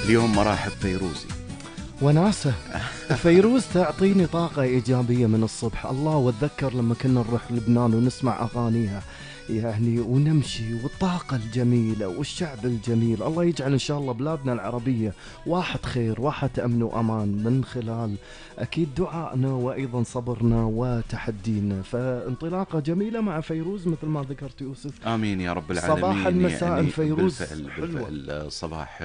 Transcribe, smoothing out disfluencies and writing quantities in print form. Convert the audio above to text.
اليوم مراحب فيروزي وناسة. فيروز تعطيني طاقة إيجابية من الصبح. الله، واتذكر لما كنا نروح لبنان ونسمع أغانيها يعني ونمشي، والطاقة الجميلة والشعب الجميل. الله يجعل إن شاء الله بلادنا العربية واحد خير، واحد أمن وأمان، من خلال أكيد دعائنا وأيضا صبرنا وتحدينا. فانطلاقة جميلة مع فيروز مثل ما ذكرت يوسف. آمين يا رب العالمين. صباح المساء يعني الفيروز بالفعل حلوة. بالفعل صباح